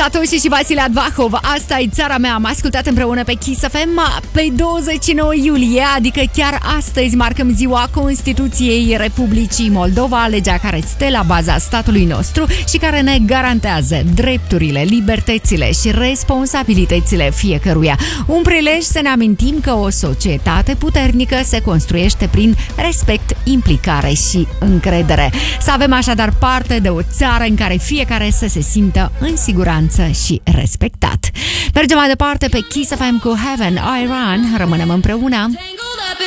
Satoshi și Vasile Advahov, asta e țara mea. Am ascultat împreună pe Kiss FM pe 29 iulie, adică chiar astăzi marcăm ziua Constituției Republicii Moldova, legea care stă la baza statului nostru și care ne garantează drepturile, libertățile și responsabilitățile fiecăruia. Un prilej să ne amintim că o societate puternică se construiește prin respect, implicare și încredere. Să avem așadar parte de o țară în care fiecare să se simtă în siguranță și respectat. Mergem mai departe pe Kiss FM cu Heaven, Iran. Rămânem împreună.